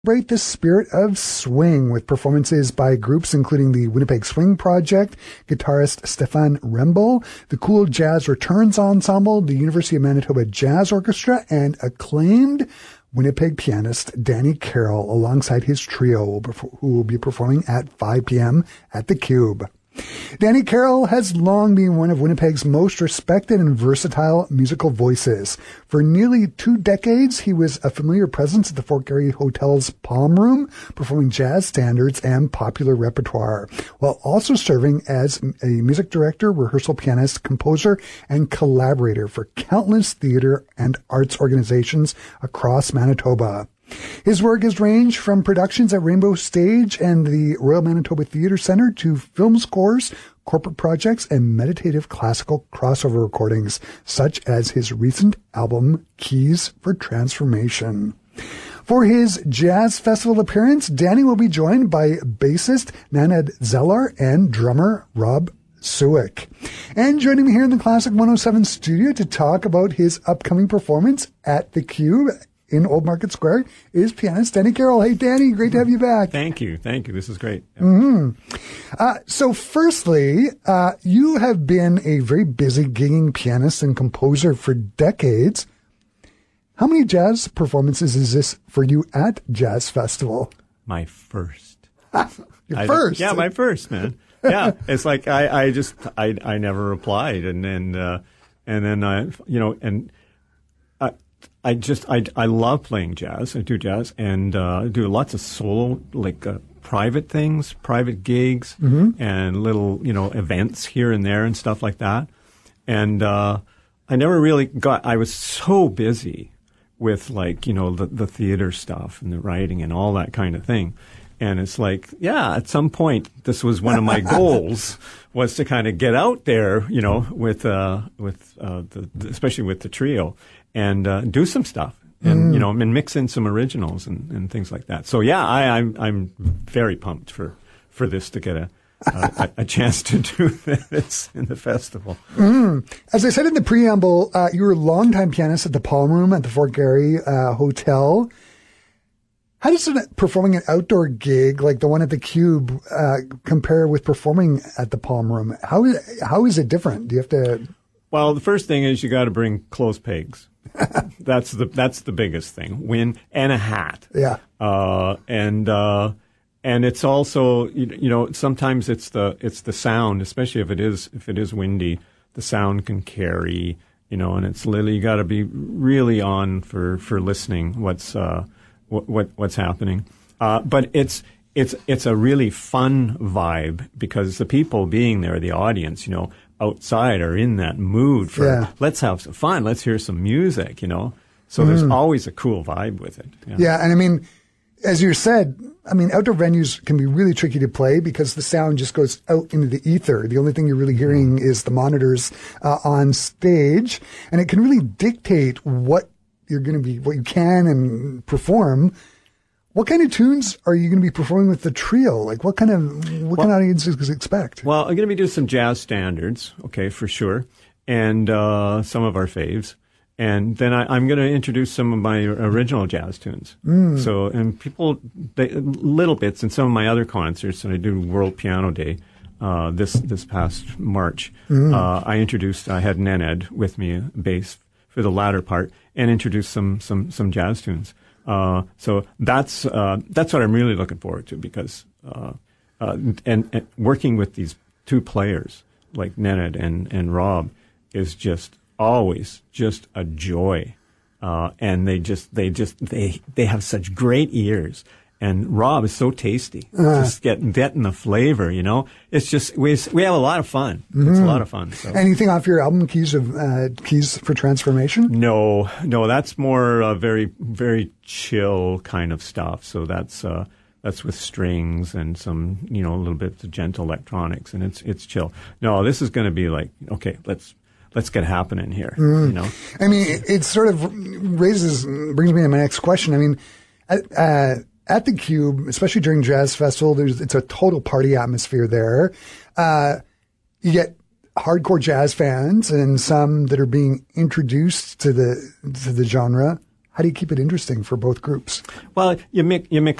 celebrate the spirit of swing with performances by groups including the Winnipeg Swing Project, guitarist Stefan Rembel, the Cool Jazz Returns Ensemble, the University of Manitoba Jazz Orchestra, and acclaimed Winnipeg pianist Danny Carroll alongside his trio who will be performing at 5 p.m. at the Cube. Danny Carroll has long been one of Winnipeg's most respected and versatile musical voices. For nearly 2 decades, he was a familiar presence at the Fort Garry Hotel's Palm Room, performing jazz standards and popular repertoire, while also serving as a music director, rehearsal pianist, composer, and collaborator for countless theater and arts organizations across Manitoba. His work has ranged from productions at Rainbow Stage and the Royal Manitoba Theatre Centre to film scores, corporate projects, and meditative classical crossover recordings, such as his recent album, Keys for Transformation. For his Jazz Festival appearance, Danny will be joined by bassist Nanad Zellar and drummer Rob Suick. And joining me here in the Classic 107 studio to talk about his upcoming performance at the Cube in Old Market Square is pianist Danny Carroll. Hey, Danny, great to have you back. Thank you. This is great. So firstly, you have been a very busy gigging pianist and composer for decades. How many jazz performances is this for you at Jazz Festival? My first. Your first? Yeah, my first, man. Yeah, it's like I never replied, and then I love playing jazz. I do jazz and do lots of solo, private things, private gigs, and little, events here and there and stuff like that. And I never really I was so busy with the theater stuff and the writing and all that kind of thing. And it's like, yeah, at some point, this was one of my goals was to kind of get out there, with especially with the trio and do some stuff and, and mix in some originals and things like that. So, yeah, I'm very pumped for this to get a chance to do this in the festival. As I said in the preamble, you were a longtime pianist at the Palm Room at the Fort Garry Hotel. How does performing an outdoor gig like the one at the Cube compare with performing at the Palm Room? How is it different? Do you have to? Well, the first thing is you got to bring clothes pegs. That's the biggest thing. Wind and a hat. Yeah. And it's also sometimes it's the sound, especially if it is windy. The sound can carry, and it's literally you got to be really on for listening what's happening. But it's a really fun vibe because the people being there, the audience, outside are in that mood for let's have some fun, let's hear some music, So there's always a cool vibe with it. Yeah, and I mean, as you said, outdoor venues can be really tricky to play because the sound just goes out into the ether. The only thing you're really hearing is the monitors on stage, and it can really dictate what you can and perform. What kind of tunes are you going to be performing with the trio? What kind of audiences expect? Well, I'm going to be doing some jazz standards, okay, for sure, and some of our faves. And then I'm going to introduce some of my original jazz tunes. So, and little bits in some of my other concerts, and I do World Piano Day this past March. I had Nanad with me, bass, for the latter part, and introduced some jazz tunes. So that's what I'm really looking forward to because and working with these two players like Nanad and Rob is just always just a joy. And they have such great ears. And Rob is so tasty. Just getting the flavor, It's just, we have a lot of fun. It's a lot of fun. So. Anything off your album, Keys for Transformation? No, that's more very, very chill kind of stuff. So that's with strings and some, a little bit of gentle electronics, and it's chill. No, this is going to be like, okay, let's get happening here, I mean, it sort of brings me to my next question. At the Cube, especially during Jazz Festival, it's a total party atmosphere there. You get hardcore jazz fans and some that are being introduced to the genre How do you keep it interesting for both groups? Well, you mix